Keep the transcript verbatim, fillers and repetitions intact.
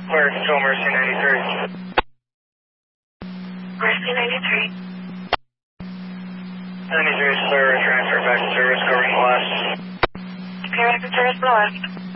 Clear control, Mercy ninety-three. Mercy ninety-three. ninety-three is clear, transfer back to service, covering the left. Okay, back to service, the left.